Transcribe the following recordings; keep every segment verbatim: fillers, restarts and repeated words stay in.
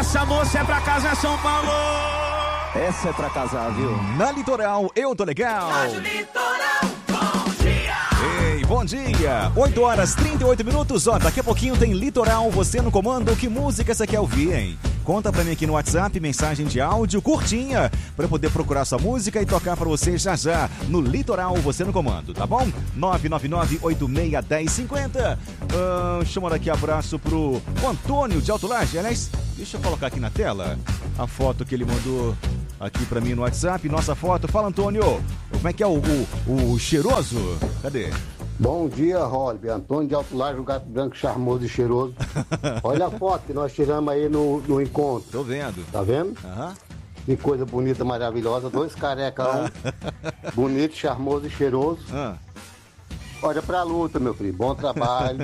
Essa moça é pra casa São Paulo. Essa é pra casar, viu? Na Litoral, eu tô legal. Rádio Litoral, bom dia. Ei, bom dia. oito horas e trinta e oito minutos. Ó, daqui a pouquinho tem Litoral, você no comando. Que música você quer ouvir, hein? Conta pra mim aqui no WhatsApp, mensagem de áudio curtinha, pra eu poder procurar sua música e tocar pra você já já no Litoral, você no comando, tá bom? nove nove nove, oito seis, um zero cinco zero. Ah, chamando aqui abraço pro Antônio de Alto Laje. Aliás, deixa eu colocar aqui na tela a foto que ele mandou aqui pra mim no WhatsApp. Nossa foto. Fala, Antônio. Como é que é o, o, o cheiroso? Cadê? Bom dia, Holly. Antônio de Alto Laje, um gato branco charmoso e cheiroso. Olha a foto que nós tiramos aí no, no encontro. Tô vendo. Tá vendo? Aham. Que coisa bonita, maravilhosa. Dois carecas, um bonito, charmoso e cheiroso. Ah. Olha pra luta, meu filho. Bom trabalho.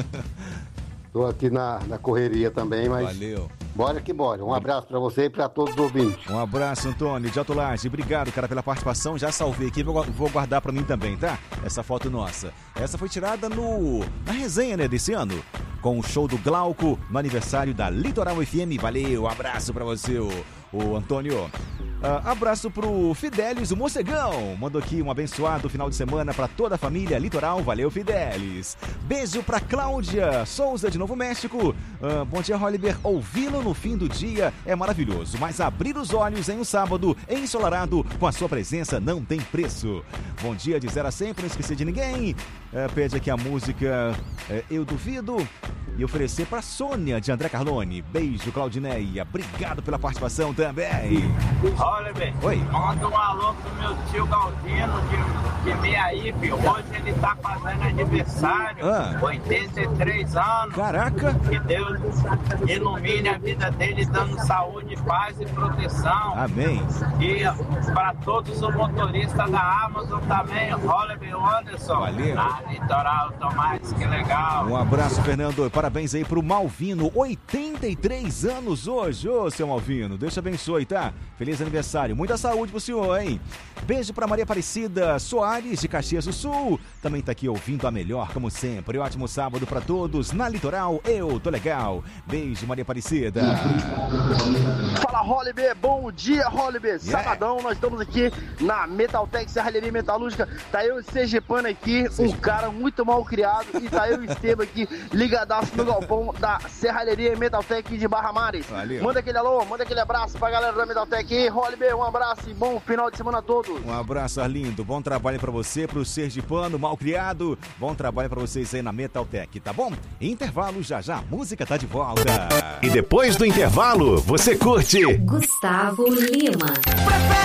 Tô aqui na, na correria também, mas... Valeu. Bora que bora. Um abraço pra você e pra todos os ouvintes. Um abraço, Antônio de Alto Laje. Obrigado, cara, pela participação. Já salvei aqui, vou, vou guardar pra mim também, tá? Essa foto nossa. Essa foi tirada no na resenha, né, desse ano, com o show do Glauco no aniversário da Litoral F M. Valeu, abraço pra você, o, o Antônio. Uh, abraço pro Fidelis, o Morcegão. Mandou aqui um abençoado final de semana pra toda a família Litoral. Valeu, Fidelis. Beijo pra Cláudia Souza, de Novo México. Uh, bom dia, Holliber. Ouvi-lo no fim do dia é maravilhoso, mas abrir os olhos em um sábado ensolarado com a sua presença não tem preço. Bom dia de zero a cem, não esquecer de ninguém. Uh, pede aqui a música uh, Eu Duvido. E oferecer pra Sônia, de André Carlone. Beijo, Claudineia. Obrigado pela participação também. Olha, bem, Oi. manda um alô pro meu tio Galdino de, de Meaípe. Hoje ele tá fazendo aniversário, Ah. oitenta e três anos. Caraca. Que Deus ilumine a vida dele, dando saúde, paz e proteção. Amém. E para todos os motoristas da Amazon também, Holliber Anderson. Valeu. Na Litoral Tomás, que legal. Um abraço, Fernando. Parabéns aí pro Malvino. oitenta e três anos hoje. Ô, seu Malvino, Deus te abençoe, tá? Feliz aniversário. Muita saúde pro senhor, hein? Beijo pra Maria Aparecida Soares, de Caxias do Sul. Também tá aqui ouvindo a melhor, como sempre. Ótimo sábado pra todos. Na Litoral, eu tô legal. Beijo, Maria Aparecida. Fala, Holliber. Bom dia, Holliber. Yeah. Sabadão, nós estamos aqui na Metaltec Serralheria Metalúrgica. Tá eu e Sergipano aqui, um cara muito mal criado. E tá eu e Esteban aqui, ligadaço no galpão da Serralheria Metaltec de Barra Mares. Valeu. Manda aquele alô, manda aquele abraço pra galera da Metaltec aí. Holliber, um abraço e bom final de semana a todos. Um abraço, Arlindo. Bom trabalho pra você, pro Sergipano, mal criado. Bom trabalho pra vocês aí na Metaltec, tá bom? Intervalo já já, a música tá de volta. E depois do intervalo, você curte Gustavo Lima. Prefere